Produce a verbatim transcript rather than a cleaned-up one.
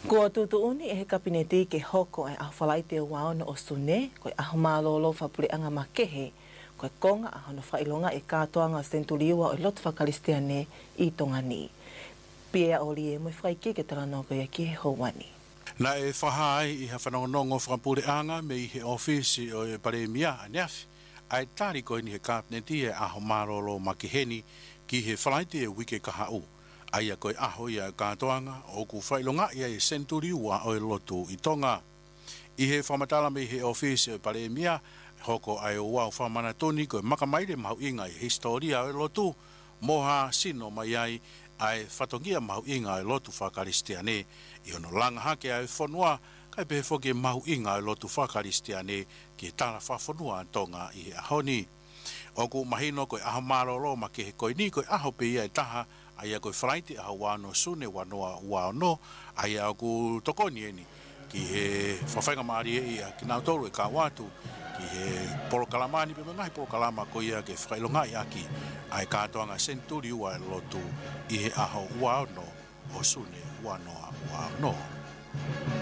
Ko tutuuni e he kapineti ke hoko e awhalai te wao no o sune, ko e ahumālolo whapureanga makehe, ko e konga a hono whailonga e kātoanga Centuriua o i lotu whakalistiane i tonga ni. Pia oli e mui whaiki ke tala nogo ia ki he houani. Na e whahai i ha whanongonongo whakapureanga me i he ofisi o e paremia a neafi, ai tari koe ni he kapineti e ahumālolo makeheni ki he whalaite e wike kahau. Aia koe aho ia kātoanga o ku whailonga ia e Centuriua o i lotu i tonga. I he whamatala me he ofisi o paremia, hoko ai o wau whamana toni koe makamaire mahu inga i historia o i lotu, moha sino mai ai ai whatongia mahu inga i lotu whakaristiane, i ono langa hake ai whanua, kai pehe whoke mahu inga i lotu whakaristiane ki tala whafonua tonga i he ahoni. O ku mahino koe aho maroro ma ke he koe ni koe aho pe ia e taha, aia koe wharaiti aho wano sune wanoa wano, aia ku tokoni eni, ki he whawhainga maari e ia ki nau tolu e ka watu, ki he porokalamani pe mengahi porokalama ko ia ke whakailongai aki, ai kātoanga Centuriua e lotu i he aho wano o sune wanoa wano.